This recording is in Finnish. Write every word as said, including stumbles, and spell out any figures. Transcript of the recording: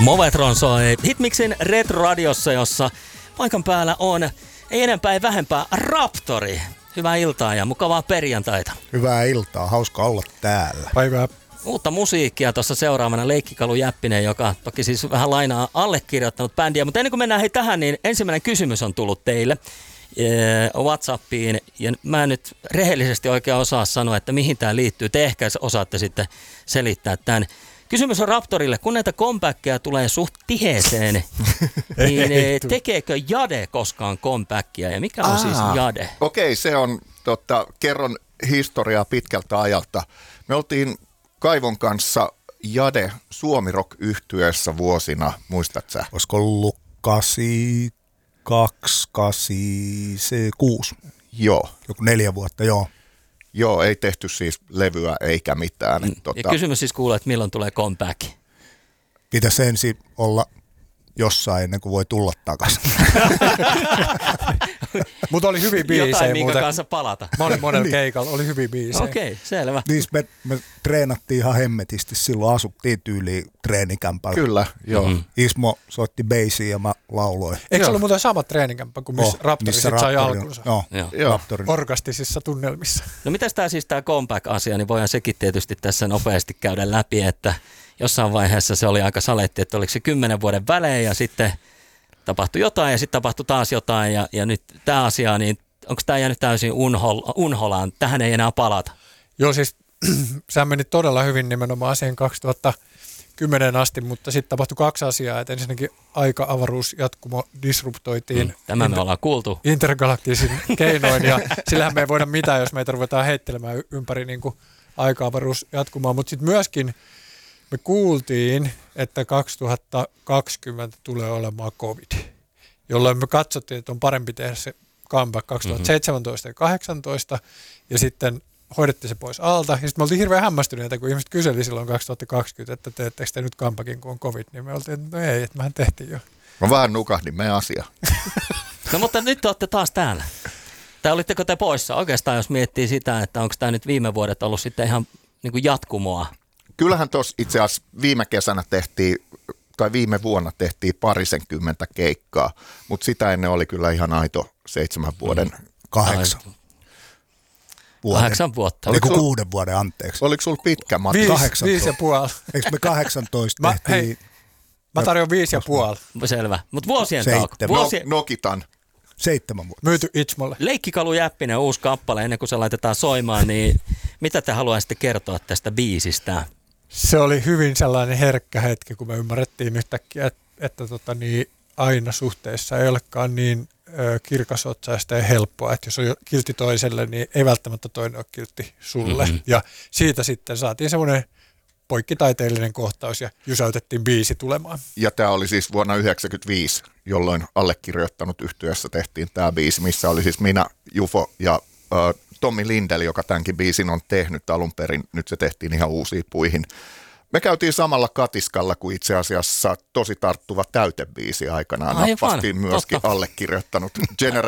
Movetron soi Hitmixin Retro-radiossa, jossa paikan päällä on ei enempää ei vähempää Raptori. Hyvää iltaa ja mukavaa perjantaita. Hyvää iltaa, hauska olla täällä. Päivää. Uutta musiikkia tuossa seuraavana Leikkikalu Jäppinen, joka toki siis vähän lainaa allekirjoittanut bändiä. Mutta ennen kuin mennään hei tähän, niin ensimmäinen kysymys on tullut teille WhatsAppiin. Ja mä en nyt rehellisesti oikein osaa sanoa, että mihin tämä liittyy. Te ehkä osaatte sitten selittää tämän. Kysymys on Raptorille, kun näitä comebackia tulee suht tiheeseen, niin tekeekö Jade koskaan comebackia ja mikä on Aa, siis Jade? Okei, se on, totta, kerron historiaa pitkältä ajalta. Me oltiin Kaivon kanssa Jade Suomi-rock-yhtyeessä vuosina, muistat sä? Olisiko ollut kahdeksankymmentäkaksi kahdeksankymmentäkuusi? Joo. Joku neljä vuotta, joo. Joo, ei tehty siis levyä eikä mitään. Mm. Tota... Ja kysymys siis kuuluu, että milloin tulee comeback? Pitäisi ensin olla jossain ennen kuin voi tulla takaisin. Mutta oli hyviä biisejä. Jotain, minkä muuten. kanssa palata. Mä olin monella keikalla, oli hyviä biisejä. Okei, okay, selvä. Niin me, me treenattiin ihan hemmetisti, silloin asuttiin tyyliin treenikämpällä. Kyllä, joo. Mm-hmm. Ismo soitti beissiä ja mä lauloin. Eikö se ollut muuten sama treenikämppä kuin missä oh, Raptori missä sit sai Raptori, alkunsa? Joo, joo. Raptorin. Orgastisissa tunnelmissa. No mitäs tää siis tää comeback-asia, niin voidaan sekin tietysti tässä nopeasti käydä läpi, että jossain vaiheessa se oli aika saletti, että oliko se kymmenen vuoden välein ja sitten tapahtui jotain ja sitten tapahtui taas jotain ja, ja nyt tämä asia, niin onko tämä jäänyt täysin unhol, unholaan? Tähän ei enää palata. Joo, siis sehän meni todella hyvin nimenomaan siihen kaksituhattakymmenen asti, mutta sitten tapahtui kaksi asiaa, että ensinnäkin aika-avaruusjatkumo disruptoitiin. Mm, tämä me ollaan kuultu. Intergalaktisin keinoin ja sillähän me ei voida mitään, jos meitä ruvetaan heittelemään ympäri niin kuin aika-avaruusjatkumoa, mutta sitten myöskin me kuultiin, että kaksituhattakaksikymmentä tulee olemaan covid, jolloin me katsottiin, että on parempi tehdä se comeback kaksituhattaseitsemäntoista ja kahdeksantoista ja sitten hoidettiin se pois alta. Ja sitten me oltiin hirveän hämmästyneitä, kun ihmiset kyseli silloin kaksituhattakaksikymmentä, että teettekö te nyt comebackin, kun on covid, niin me oltiin, että no ei, että mehän tehtiin jo. Mä vähän nukahdin meidän asia. No mutta nyt te olette taas täällä. Tai olitteko te poissa? Oikeastaan jos miettii sitä, että onko tämä nyt viime vuodet ollut sitten ihan niin kuin jatkumoa. Kyllähän tuossa itse asiassa viime kesänä tehtiin, tai viime vuonna tehtiin parisenkymmentä keikkaa, mutta sitä ennen oli kyllä ihan aito seitsemän vuoden. Mm. Kahdeksan. Vuoden. Kahdeksan vuotta. Oliko sul... kuuden vuoden, anteeksi. Oliko sulla pitkä matka? Viisi, viisi ja puoli. Eikö me kahdeksantoista mä, tehtiin? Hei, mä tarjoan viisi ja puoli. Selvä. Mutta vuosien taakse. Vuosien... No, nokitan. Seitsemän vuotta. Myyty Itsmolle. Leikkikalu Jäppinen, uusi kappale, ennen kuin se laitetaan soimaan, niin mitä te haluaisitte kertoa tästä biisistä? Se oli hyvin sellainen herkkä hetki, kun me ymmärrettiin yhtäkkiä, että, että tota, niin aina suhteessa ei olekaan niin ö, kirkasotsaista ja helppoa, että jos on kiltti toiselle, niin ei välttämättä toinen ole kiltti sulle. Mm-hmm. Ja siitä sitten saatiin semmoinen poikkitaiteellinen kohtaus ja jysäytettiin biisi tulemaan. Ja tämä oli siis vuonna yhdeksänkymmentäviisi, jolloin allekirjoittanut yhtyeessä tehtiin tämä biisi, missä oli siis minä, Jufo ja ö, Tommi Lindell, joka tämänkin biisin on tehnyt alun perin. Nyt se tehtiin ihan uusiin puihin. Me käytiin samalla katiskalla kuin itse asiassa tosi tarttuva täytebiisi aikanaan. Aivan, Nappastiin myöskin totta. allekirjoittanut Generation